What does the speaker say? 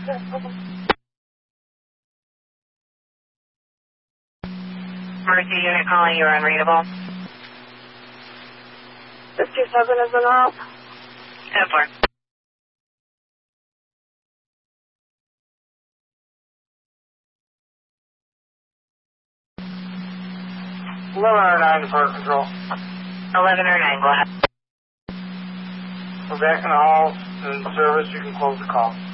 Mercy unit calling, you're unreadable. 57 is enough. 10-4. Department Control. 11 or 9, go ahead. We're back in the halls in service. You can close the call.